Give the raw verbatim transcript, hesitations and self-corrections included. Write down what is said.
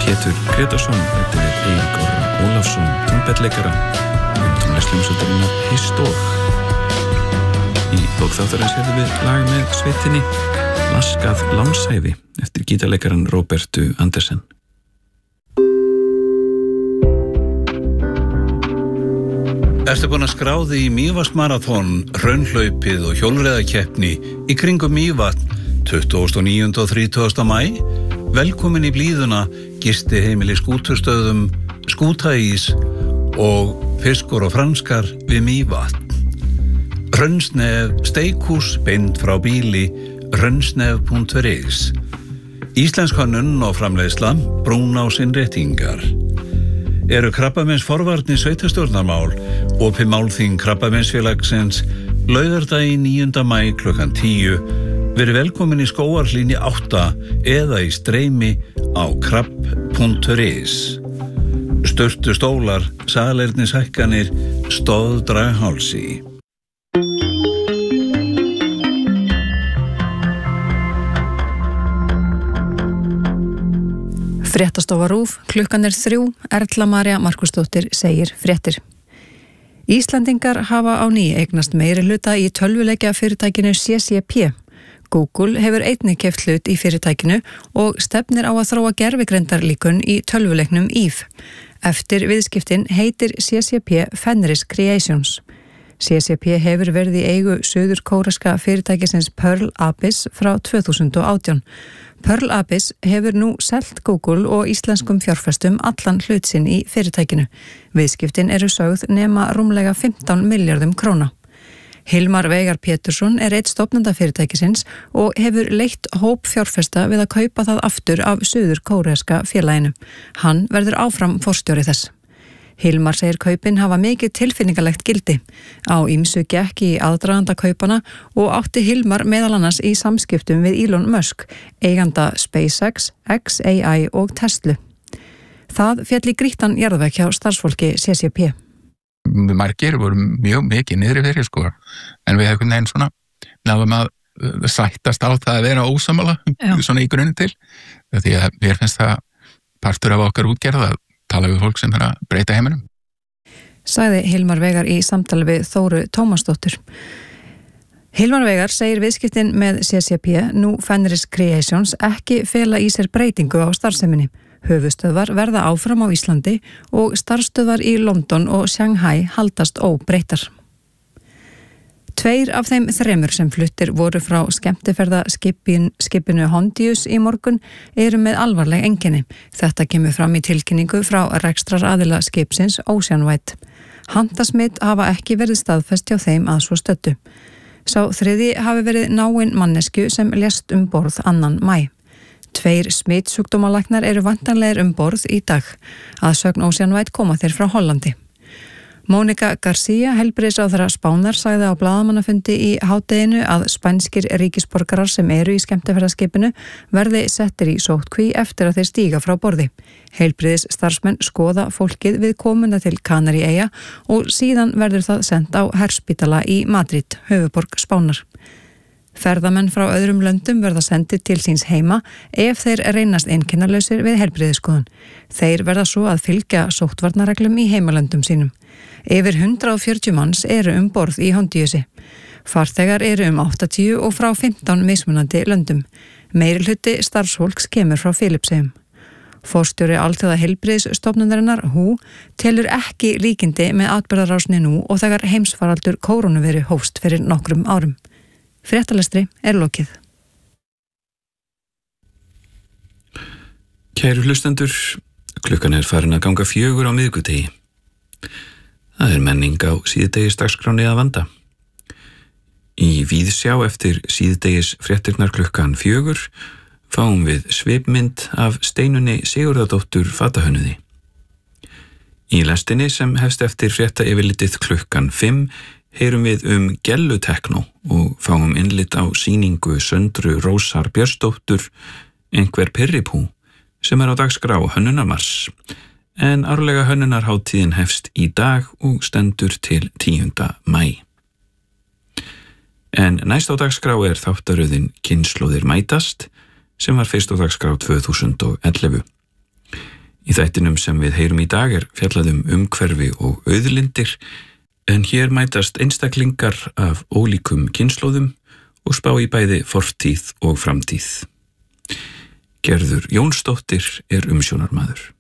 Pétur Gretarsson ræddi við Eirík Orra Ólafsson tónbellleikara um tónlistarhljómsveitarinnar Histór. Í lok þáttarins heyrðum við lag með sveitinni Laskað lánshæfi eftir gítarleikaran Róbertu Andersen. Ertu búin að skráði í Mývatnsmarathon, hraunhlaupið og hjólreiðakeppni í kringum Mývatn tuttugasta og níunda og þrítugasta maí? Velkomin í blíðuna, gistiheimili skútustöðum, skútaís og fiskur og franskar við Mývatn. Hraunsnef steikhús beint frá bíli hraunsnef punktur is. Íslensk hönnun og framleiðsla, brúnásinnréttingar. Eru krabbamens forvarnir sveitastjórnarmál, opið málþing Krabbameinsfélagsins, laugardaginn níunda maí klukkan tíu, verið velkomin í Skógarhlíðni átta eða í streymi á krabb punktur is. Sturtu stólar, salernishækkanir, stóð draghálsi. Fréttastofa RÚV, klukkan er þrjú, Erla María Markusdóttir segir fréttir. Íslandingar hafa á ný eignast meiri hluta í tölvuleikja fyrirtækinu C C P. Google hefur einnig keypt hlut í fyrirtækinu og stefnir á að þróa gervigreindarlíkun í tölvuleiknum Eve. Eftir viðskiptin heitir C C P Fenris Creations. C C P hefur verið í eigu suður-kóreska fyrirtækisins Pearl Abyss frá tvö þúsund og átján. Pearl Abyss hefur nú selt Google og íslenskum fjárfestum allan hlut sinn í fyrirtækinu. Viðskiptin eru sögð nema rúmlega fimmtán milljörðum króna. Hilmar Veigar Pétursson er einn stofnanda fyrirtækisins og hefur leitt hóp fjárfesta við að kaupa það aftur af suður-kóreska félaginu. Hann verður áfram forstjóri þess. Hilmar segir kaupin hafa mikið tilfinningalegt gildi. Á ýmsu gekk í aðdraganda kaupana og átti Hilmar meðal annars í samskiptum við Elon Musk, eiganda SpaceX, X A I og Tesla. Það féll í grýttan jarðveg hjá starfsfólki C C P. Margir voru mjög mikið niðri fyrir sko, en við hefum neginn svona náðum að sættast á það að vera ósammála svona í grunni til, því að mér finnst það partur af okkar útgerð að tala við fólk sem er að breyta heiminum. Sagði Hilmar Veigar í samtali við Þóru Tómasdóttur. Hilmar Veigar segir viðskiptin með C C P, nú Fenris Creations, ekki fela í sér breytingu á starfseminni. Höfuðstöðvar verða áfram á Íslandi og starfstöðvar í London og Shanghai haldast óbreyttar. Tveir af þeim þremur sem fluttir voru frá skemmtiferðaskipinu Hondius í morgun eru með alvarleg einkenni. Þetta kemur fram í tilkynningu frá rekstraraðila skipsins Oceanwide. Handasmit hafa ekki verið staðfest hjá þeim að svo stöddu. Sá þriði hafi verið náin mannesku sem lést um borð annan maí. Tveir smitsjúkdómalæknar eru vantanlegir um borð í dag. Að sögn Oceanwide koma þeir frá Hollandi. Mónica García, heilbrigðisráðherra Spánar, sagði á blaðamannafundi í hádeginu að spænskir ríkisborgarar sem eru í skemmtiferðaskipinu verði settir í sóttkví eftir að þeir stíga frá borði. Heilbrigðisstarfsmenn skoða fólkið við komuna til Kanaríeyja og síðan verður það sent á herspítala í Madrid, höfuðborg Spánar. Ferðamenn frá öðrum löndum verða sendir til síns heima ef þeir reynast einkennalausir við heilbrigðisskoðun. Þeir verða svo að fylgja sóttvarnareglum í heimalöndum sínum. Yfir hundrað og fjörutíu manns eru um borð í Hondiusi. Farþegar eru um áttatíu og frá fimmtán mismunandi löndum. Meiri hluti starfsfólks kemur frá Filippseyjum. Forstjóri alþjóða heilbrigðisstofnunarinnar H U telur ekki líkindi með atburðarásni nú og þegar heimsfaraldur kórónuveiru hófst fyrir nokkrum árum. Fréttalestri er lokið. Kæru hlustendur, klukkan er farin að ganga fjögur á miðvikudegi. Það er menning á síðdegisdagskráni að vanda. Í víðsjá eftir síðdegis fréttirnar klukkan fjögur fáum við svipmynd af Steinunni Sigurðardóttur fatahönnuði. Í lestinni sem hefst eftir frétta yfirlitið klukkan fimm heyrum við um gelluteknó og fáum innlit á sýningu Söndru Rósar Björnsdóttur Einhver pirripú sem er á dagskrá Hönnunarmars, en árlega hönnunarhátíðin hefst í dag og stendur til tíunda maí. En næst á dagskrá er þáttaröðin Kynslóðir mætast sem var fyrst á dagskrá tvö þúsund og ellefu. Í þættinum sem við heyrum í dag er fjallaðum umhverfi og auðlindir, en hér mætast einstaklingar af ólíkum kynslóðum og spá í bæði fortíð og framtíð. Gerður Jónsdóttir er umsjónarmaður.